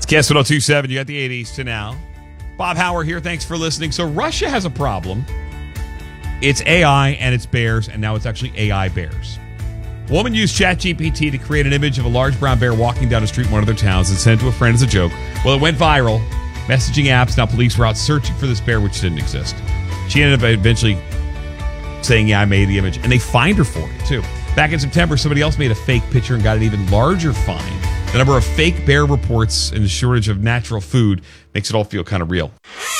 Kiss 1027, you got the 80s to now. Bob Howard here. Thanks for listening. So Russia has a problem. It's AI and it's bears, and now it's actually AI bears. A woman used ChatGPT to create an image of a large brown bear walking down a street in one of their towns and sent it to a friend as a joke. Well, it went viral. Messaging apps. Now police were out searching for this bear, which didn't exist. She ended up eventually saying, yeah, I made the image. And they fined her for it, too. Back in September, somebody else made a fake picture and got an even larger fine. The number of fake bear reports and the shortage of natural food makes it all feel kind of real.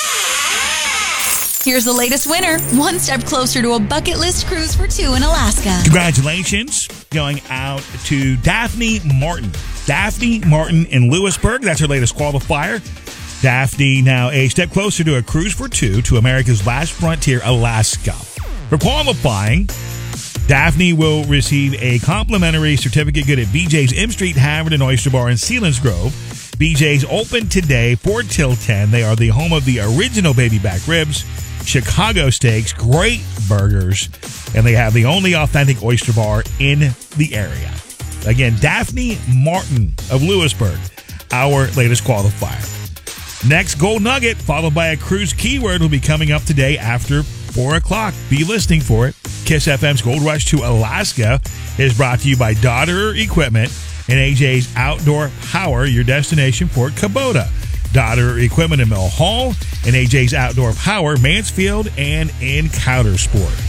Here's the latest winner, one step closer to a bucket list cruise for two in Alaska. Congratulations going out to Daphne Martin. Daphne Martin in Lewisburg. That's her latest qualifier. Daphne now a step closer to a cruise for two to America's last frontier, Alaska. For qualifying, Daphne will receive a complimentary certificate good at BJ's M Street Havre and Oyster Bar in Selinsgrove. BJ's open today 4 till 10. They are the home of the original baby back ribs, Chicago steaks, great burgers, and they have the only authentic oyster bar in the area. Again, Daphne Martin of Lewisburg, our latest qualifier. Next, Gold Nugget, followed by a cruise keyword, will be coming up today after 4 o'clock. Be listening for it. Kiss FM's Gold Rush to Alaska is brought to you by Daughter Equipment and AJ's Outdoor Power, your destination for Kubota. Daughter Equipment in Mill Hall and AJ's Outdoor Power, Mansfield, and in Coudersport.